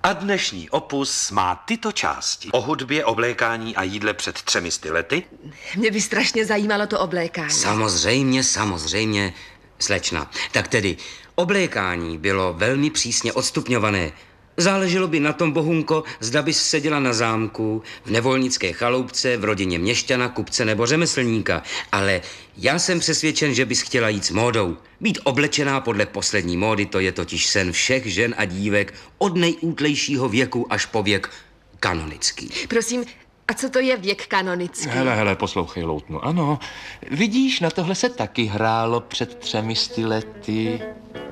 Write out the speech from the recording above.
A dnešní opus má tyto části. O hudbě, oblékání a jídle před 300 lety. Mě by strašně zajímalo to oblékání. Samozřejmě, slečna. Tak tedy, oblékání bylo velmi přísně odstupňované. Záleželo by na tom, Bohunko, zda bys seděla na zámku, v nevolnické chaloupce, v rodině měšťana, kupce nebo řemeslníka. Ale já jsem přesvědčen, že bys chtěla jít s módou. Být oblečená podle poslední módy, to je totiž sen všech žen a dívek od nejútlejšího věku až po věk kanonický. Prosím, a co to je věk kanonický? Hele, poslouchej, Loutnu. Ano, vidíš, na tohle se taky hrálo před 300 lety.